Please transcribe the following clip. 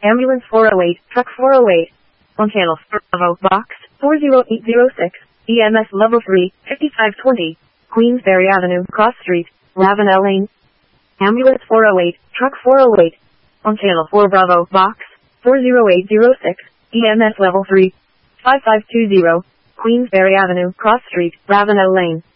Ambulance 408, Truck 408. On channel Bravo, Box 40806, EMS Level 3, 5520, Queensberry Avenue, Cross Street, Ravenel Lane. Ambulance 408, Truck 408. On channel 4 Bravo, Box 40806, EMS Level 3, 5520, Queensberry Avenue, Cross Street, Ravenel Lane.